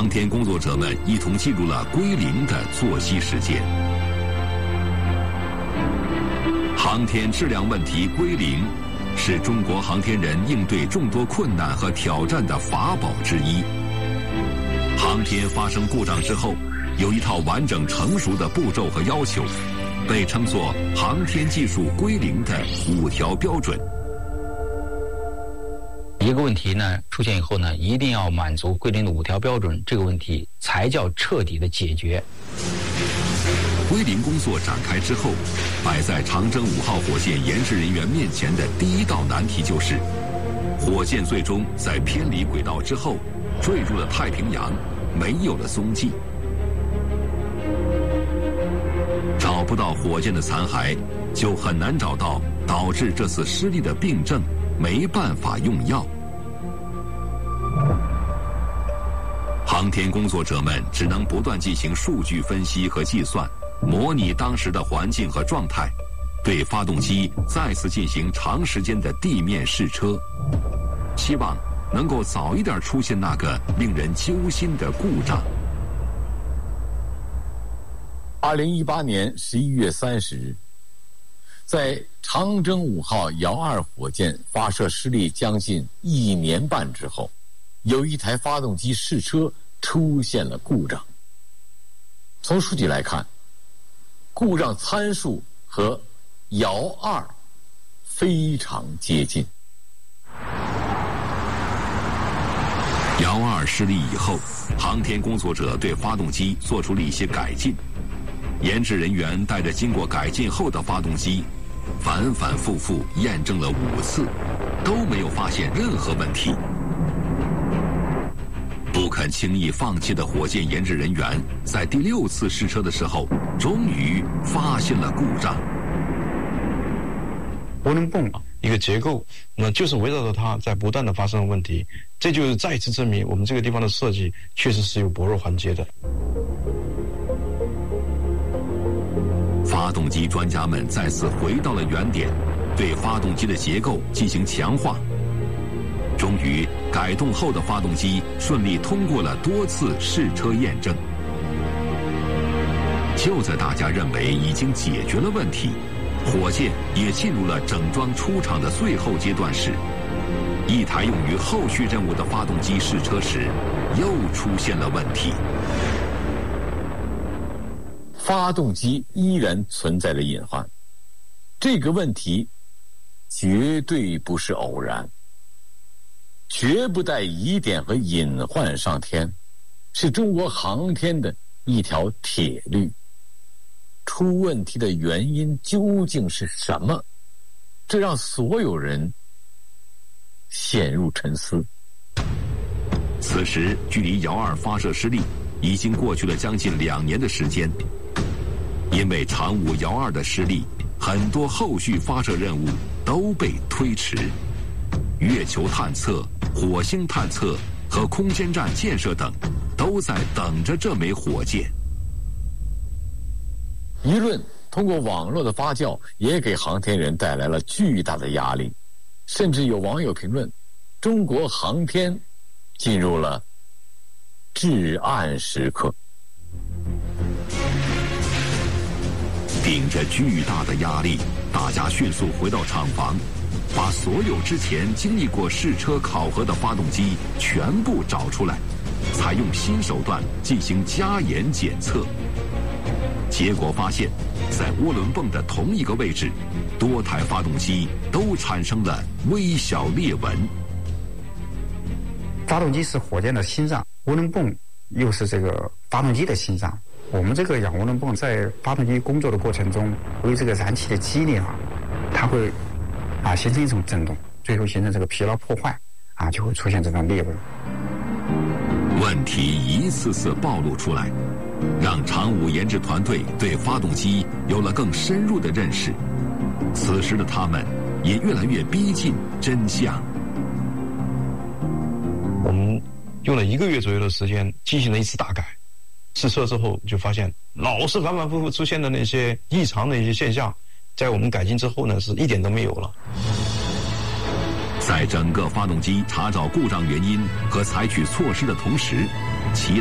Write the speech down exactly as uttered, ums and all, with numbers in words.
航天工作者们一同记录了归零的作息时间。航天质量问题归零，是中国航天人应对众多困难和挑战的法宝之一。航天发生故障之后，有一套完整成熟的步骤和要求，被称作航天技术归零的五条标准。 一个问题呢出现以后呢，一定要满足归零的五条标准，这个问题才叫彻底的解决。 归零工作展开之后，摆在长征五号火箭研制人员面前的第一道难题就是，火箭最终在偏离轨道之后，坠入了太平洋，没有了踪迹。找不到火箭的残骸，就很难找到导致这次失利的病症，没办法用药。航天工作者们只能不断进行数据分析和计算，模拟当时的环境和状态，对发动机再次进行长时间的地面试车，希望能够早一点出现那个令人揪心的故障。 二零一八年十一月三十日，在长征五号遥二火箭发射失利将近一年半之后，有一台发动机试车出现了故障。从数据来看，故障参数和遥二非常接近。 遥二失利以后，航天工作者对发动机做出了一些改进。研制人员带着经过改进后的发动机，反反复复验证了五次，都没有发现任何问题。不肯轻易放弃的火箭研制人员，在第六次试车的时候，终于发现了故障。 涡轮泵一个结构，那就是围绕着它在不断的发生问题，这就是再次证明我们这个地方的设计确实是有薄弱环节的。 发动机专家们再次回到了原点，对发动机的结构进行强化。终于，改动后的发动机顺利通过了多次试车验证。就在大家认为已经解决了问题，火箭也进入了整装出厂的最后阶段时，一台用于后续任务的发动机试车时，又出现了问题。 发动机依然存在着隐患，这个问题绝对不是偶然，绝不带疑点和隐患上天，是中国航天的一条铁律。出问题的原因究竟是什么？这让所有人陷入沉思。 此时，距离遥二发射失利已经过去了将近两年的时间。因为长五遥二的失利，很多后续发射任务都被推迟。月球探测、火星探测和空间站建设等，都在等着这枚火箭。 舆论通过网络的发酵，也给航天人带来了巨大的压力。甚至有网友评论，中国航天进入了至暗时刻。 顶着巨大的压力，大家迅速回到厂房，把所有之前经历过试车考核的发动机全部找出来，采用新手段进行加严检测。结果发现，在涡轮泵的同一个位置，多台发动机都产生了微小裂纹。 发动机是火箭的心脏，涡轮泵又是这个发动机的心脏。我们这个氧涡轮泵在发动机工作的过程中，由于这个燃气的激烈啊，它会啊形成一种振动，最后形成这个疲劳破坏啊，就会出现这种裂纹。 问题一次次暴露出来，让长五研制团队对发动机有了更深入的认识。此时的他们也越来越逼近真相。 我们用了一个月左右的时间进行了一次大改。试车之后就发现，老是反反复复出现的那些异常的一些现象，在我们改进之后呢，是一点都没有了。 在整个发动机查找故障原因和采取措施的同时，其